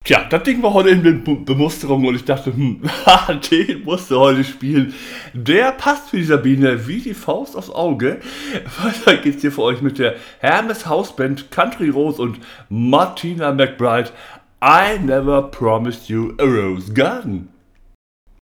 Tja, das Ding war heute in Bemusterung und ich dachte, den musst du heute spielen. Der passt für die Sabine wie die Faust aufs Auge. Weiter geht's hier für euch mit der Hermes Hausband Country Rose und Martina McBride. I never promised you a rose garden.